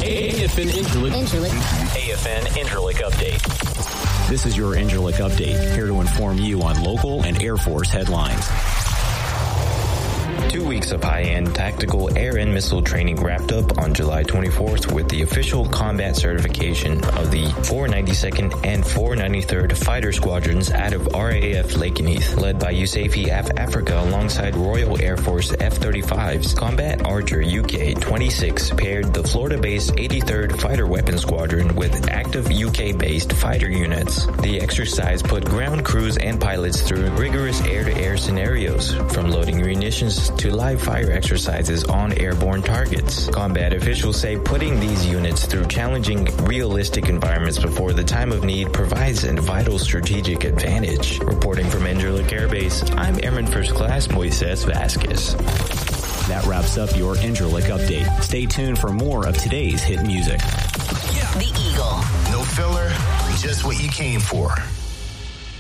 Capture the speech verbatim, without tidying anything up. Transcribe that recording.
A F N Incirlik. Incirlik. A F N Incirlik Update. This is your Incirlik Update, here to inform you on local and Air Force headlines. Two weeks of high-end tactical air and missile training wrapped up on July twenty-fourth with the official combat certification of the four ninety-second and four ninety-third Fighter Squadrons out of R A F Lakenheath, led by U S A F E Af Africa alongside Royal Air Force F thirty-fives. Combat Archer U K twenty-six paired the Florida-based eighty-third Fighter Weapons Squadron with active U K-based fighter units. The exercise put ground crews and pilots through rigorous air-to-air scenarios, from loading munitions to live fire exercises on airborne targets. Combat officials say putting these units through challenging, realistic environments before the time of need provides a vital strategic advantage. Reporting from Incirlik Air Base, I'm Airman First Class Moises Vasquez. That wraps up your Incirlik Update. Stay tuned for more of today's hit music. The Eagle. No filler, just what you came for.